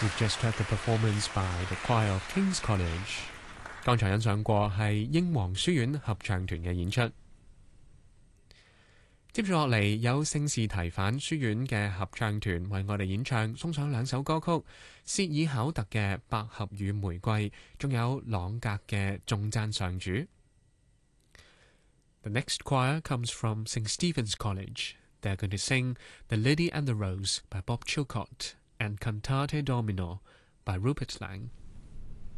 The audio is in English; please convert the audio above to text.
We've just heard the performance by the choir of King's College。剛才欣賞過係英皇書院合唱團嘅演出。接住落嚟有聖士提反書院嘅合唱團為我哋演唱，送上兩首歌曲：薛爾考特嘅《百合與玫瑰》，仲有朗格嘅《頌讚上主》。The next choir comes from St. Stephen's College. They're going to sing The Lady and the Rose by Bob Chilcott and Cantate Domino by Rupert Lang.